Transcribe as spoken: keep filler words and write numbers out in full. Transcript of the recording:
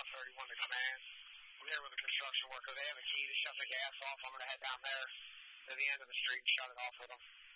thirty-one to command. I'm here with a construction worker. They have a key to shut the gas off. I'm going to head down there to the end of the street and shut it off with them.